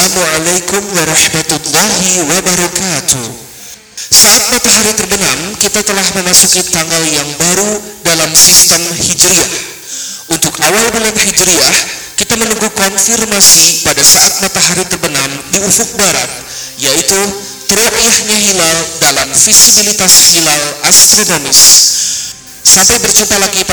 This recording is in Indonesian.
Assalamualaikum warahmatullahi wabarakatuh. Saat matahari terbenam, kita telah memasuki tanggal yang baru dalam sistem Hijriah. Untuk awal bulan Hijriah, kita menunggu konfirmasi pada saat matahari terbenam di ufuk barat, yaitu ru'yahnya hilal dalam visibilitas hilal astronomis. Sampai berjumpa lagi